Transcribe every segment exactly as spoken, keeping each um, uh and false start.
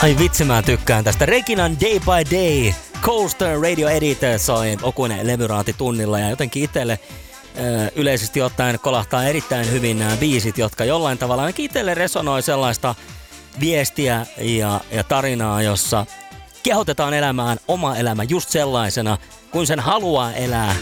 Ai vitsi, mä tykkään tästä. Reginan Day by Day, Coaster Radio Edit soi Okunen levyraati tunnilla ja jotenkin itselle ö, yleisesti ottaen kolahtaa erittäin hyvin nämä biisit, jotka jollain tavalla ainakin itselle resonoi sellaista viestiä ja, ja tarinaa, jossa kehotetaan elämään oma elämä just sellaisena, kuin sen haluaa elää.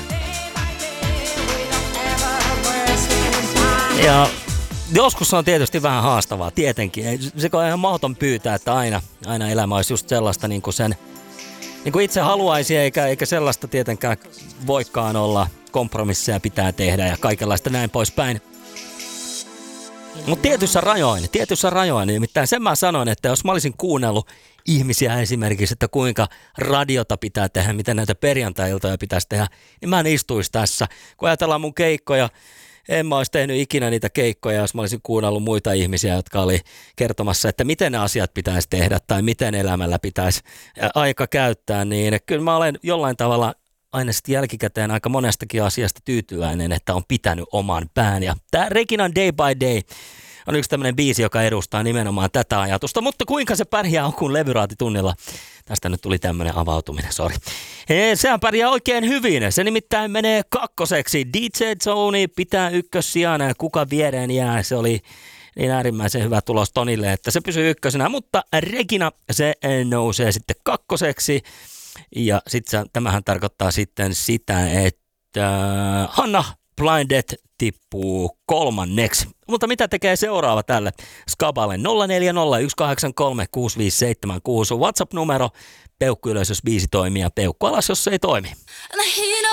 Ja joskus se on tietysti vähän haastavaa, tietenkin. Se on ihan mahdoton pyytää, että aina, aina elämä olisi just sellaista niin kuin sen niin kuin itse haluaisi, eikä, eikä sellaista tietenkään voikaan olla. Kompromisseja pitää tehdä ja kaikenlaista näin poispäin. Mutta tietyssä rajoin, tietyssä rajoin, nimittäin sen mä sanoin, että jos mä olisin kuunnellut ihmisiä esimerkiksi, että kuinka radiota pitää tehdä, miten näitä perjantai-iltoja pitäisi tehdä, niin mä en istuisi tässä. Kun ajatellaan mun keikkoja, en mä olisi tehnyt ikinä niitä keikkoja, jos mä olisin kuunnellut muita ihmisiä, jotka oli kertomassa, että miten ne asiat pitäisi tehdä tai miten elämällä pitäisi aika käyttää, niin kyllä mä olen jollain tavalla aina sitten jälkikäteen aika monestakin asiasta tyytyväinen, että on pitänyt oman pään. Ja tämä Reginan Day by Day on yksi tämmöinen biisi, joka edustaa nimenomaan tätä ajatusta, mutta kuinka se pärjää Okun levyraatitunnilla? Tästä nyt tuli tämmöinen avautuminen, sori. Sehän pärjää oikein hyvin. Se nimittäin menee kakkoseksi. D J Zone pitää ykkössijana ja kuka viereen jää. Se oli niin äärimmäisen hyvä tulos Tonille, että se pysyy ykkösenä, mutta Regina se nousee sitten kakkoseksi. Ja sitten tämähän tarkoittaa sitten sitä, että Hanna Blinded tippuu kolmanneksi. Mutta mitä tekee seuraava tälle Skaballe? nolla neljä nolla yksi kahdeksan kolme kuusi viisi seitsemän kuusi WhatsApp-numero. Peukku ylös, jos biisi toimii ja peukku alas, jos se ei toimi.